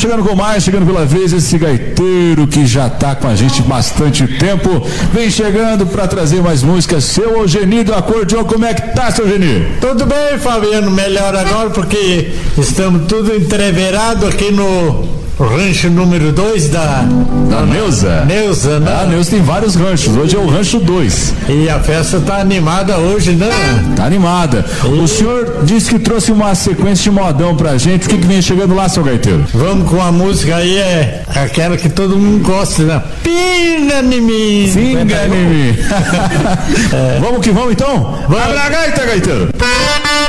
chegando com mais, chegando pela vez, esse gaiteiro que já tá com a gente bastante tempo, vem chegando para trazer mais músicas. Seu Ogeni do acordeon, como é que tá, seu Ogeni? Tudo bem, Fabiano, melhor agora porque estamos tudo entreverado aqui no rancho número 2 da Neuza. Neuza, né? A Neuza tem vários ranchos, hoje é o rancho 2. E a festa tá animada hoje, né? Tá animada. O senhor disse que trouxe uma sequência de modão pra gente, o que vem chegando lá, seu gaiteiro? Vamos com a música aí, é aquela que todo mundo gosta, né? Pinga em mim. Pinga em mim. Vamos que vamos então? Vamos. Abra a gaita, gaiteiro.